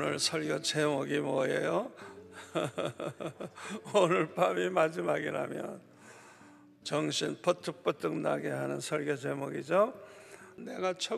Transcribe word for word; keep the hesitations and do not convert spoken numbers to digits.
오늘 설교 제목이 뭐예요? 오늘 밤이 마지막이라면 정신 버뜩버뜩 나게 하는 설교 제목이죠. 내가